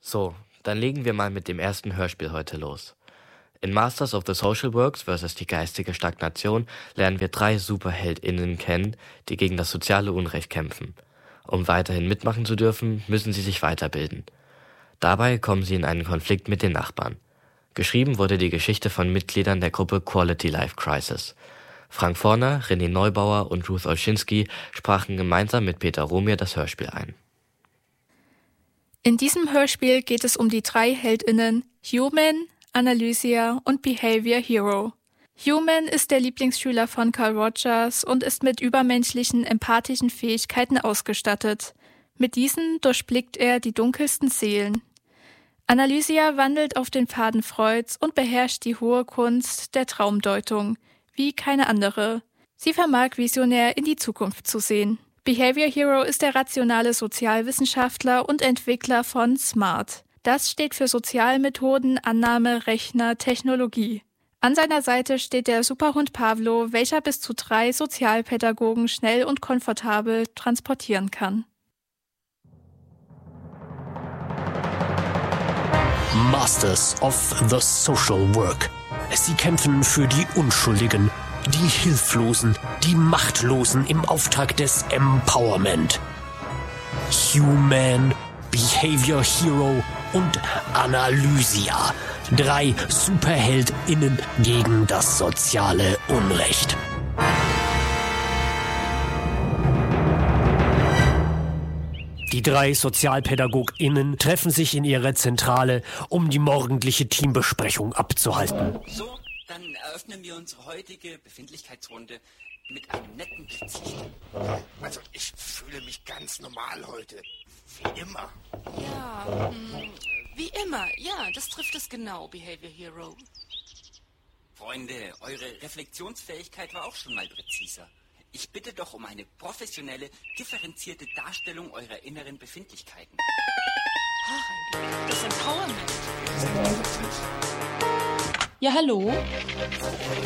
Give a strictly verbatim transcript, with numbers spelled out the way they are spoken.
So, dann legen wir mal mit dem ersten Hörspiel heute los. In Masters of the Social Works versus die geistige Stagnation lernen wir drei SuperheldInnen kennen, die gegen das soziale Unrecht kämpfen. Um weiterhin mitmachen zu dürfen, müssen sie sich weiterbilden. Dabei kommen sie in einen Konflikt mit den Nachbarn. Geschrieben wurde die Geschichte von Mitgliedern der Gruppe Quality Life Crisis. Frank Forner, René Neubauer und Ruth Olschinski sprachen gemeinsam mit Peter Romir das Hörspiel ein. In diesem Hörspiel geht es um die drei HeldInnen Human, Analysia und Behavior Hero. Human ist der Lieblingsschüler von Carl Rogers und ist mit übermenschlichen, empathischen Fähigkeiten ausgestattet. Mit diesen durchblickt er die dunkelsten Seelen. Analysia wandelt auf den Pfaden Freuds und beherrscht die hohe Kunst der Traumdeutung, wie keine andere. Sie vermag visionär in die Zukunft zu sehen. Behavior Hero ist der rationale Sozialwissenschaftler und Entwickler von SMART. Das steht für Sozialmethoden, Annahme, Rechner, Technologie. An seiner Seite steht der Superhund Pavlo, welcher bis zu drei Sozialpädagogen schnell und komfortabel transportieren kann. Masters of the Social Work. Sie kämpfen für die Unschuldigen, die Hilflosen, die Machtlosen im Auftrag des Empowerment. Human, Behavior Hero und Analysia. Drei SuperheldInnen gegen das soziale Unrecht. Die drei SozialpädagogInnen treffen sich in ihrer Zentrale, um die morgendliche Teambesprechung abzuhalten. So, dann eröffnen wir unsere heutige Befindlichkeitsrunde mit einem netten Blitzlicht. Also, ich fühle mich ganz normal heute. Wie immer. Ja, mh, wie immer. Ja, das trifft es genau, Behavior Hero. Freunde, eure Reflexionsfähigkeit war auch schon mal präziser. Ich bitte doch um eine professionelle, differenzierte Darstellung eurer inneren Befindlichkeiten. Ach, ein Glück. Das Empowerment. Ja, hallo?